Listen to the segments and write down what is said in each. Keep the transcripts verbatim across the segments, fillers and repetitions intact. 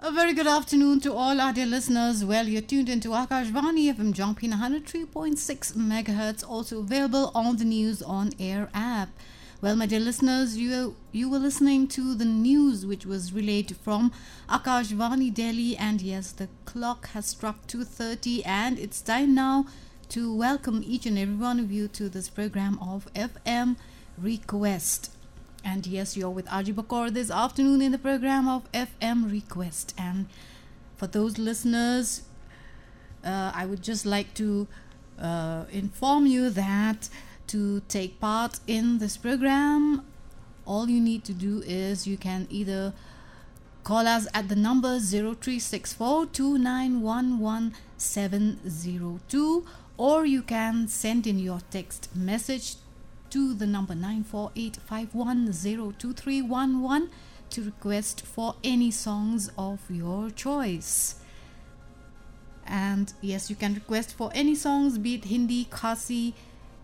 A very good afternoon to all our dear listeners. Well, you're tuned into Akashvani F M Jongpin one hundred three point six megahertz, also available on the News on Air app. Well, my dear listeners, you you were listening to the news which was relayed from Akashvani Delhi, and yes, the clock has struck two thirty, and it's time now to welcome each and every one of you to this program of F M Request. And yes, you're with Aji Bakor this afternoon in the program of F M Request. And for those listeners, uh, I would just like to uh, inform you that to take part in this program, all you need to do is you can either call us at the number zero three six four two nine one one seven zero two, or you can send in your text message to the number nine four eight five one zero two three one one to request for any songs of your choice. And yes, you can request for any songs, be it Hindi, Khasi,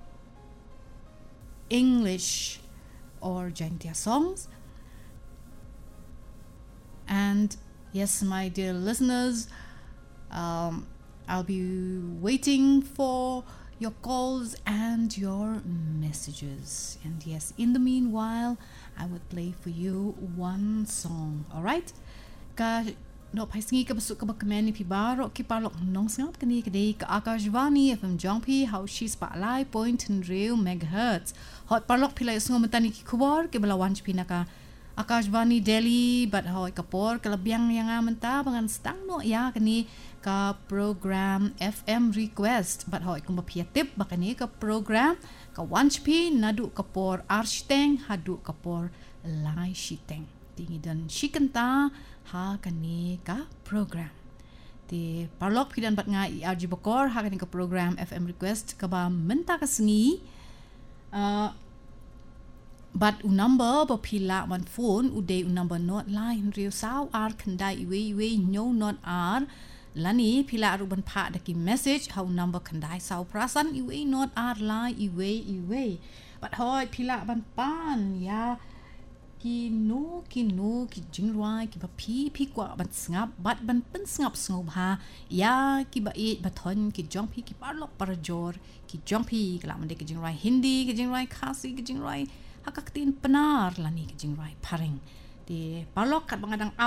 English or Jaintia songs. And yes, my dear listeners, um, I'll be waiting for your calls and your messages. And yes, in the meanwhile, I would play for you one song. Alright? Ka no paisngi ka basuk ka bakmeni pi baro ki parlok nong sngap kani kade ka Akashvani F M Jongpi how she's pa lai point and real megahertz. Hot parlok pila sungo matani ki kuwar ke balawan pinaka Akashvani Delhi, but hoy kapor kalabyang yang amanta bangan stang no ya kani ka program F M Request, but hoy kung mapiatip bakani ka program ka wanchpi nadu kapor arshiteng hadu kapor lai shiteng tingi dan shikanta ha kani ka program ti parlok pidan bat nga i Aji Bakor ha kani ka program F M Request ka ba menta ka sengi uh, but u number ba pila man phone u day u number not line rio saw ar kandai we we no not ar lani pila aruban pa daki message how number kandai saw prasan i we not ar line i we i we but hoy pila ban pan ya ki no ki no ki jingrai ki ba pi pi kwa ban sngap bat ban pen sngap sngop ha ya ki ba e bathon ki jongpi ki parlok parajor ki jongpi kala mande ki jingrai Hindi ki jingrai Khasi ki jingrai hakaktin penar lani ke jingrai paring di parlok kat bangadang